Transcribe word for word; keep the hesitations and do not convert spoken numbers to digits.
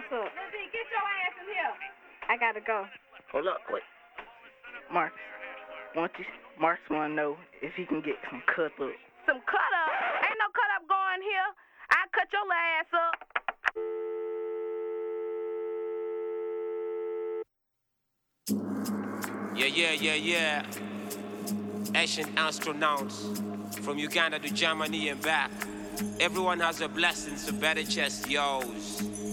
What's up? Lil D, get your ass in here. I gotta go. Hold up, wait. Mark, want you, Mark's wanna know if he can get some cut up. Some cut up? Ain't no cut up going here. I'll cut your ass up. Yeah, yeah, yeah, yeah. Ancient astronauts from Uganda to Germany and back. Everyone has a blessing, so better chest yours.